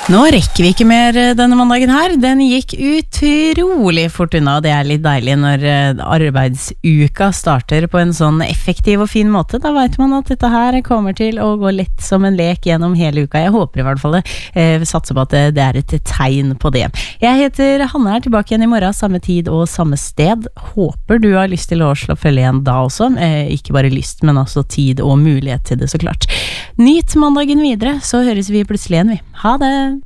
Nå rekker vi ikke mer denne mandagen her. Den gikk utrolig fort unna, og det litt deilig når arbeidsuka starter på en sånn effektiv og fin måte. Da vet man at dette her kommer til å gå lett som en lek gjennom hele uka. Jeg håper i hvert fall det. Vi satser på at det et tegn på det. Jeg heter Hanne, tilbake igjen i morgen, samme tid og samme sted. Håper du har lyst til å slå følge igjen da også. Ikke bare lyst, men også tid og mulighet til det, så klart. Nyt mandagen videre, så høres vi plutselig igjen, vi. Ha det!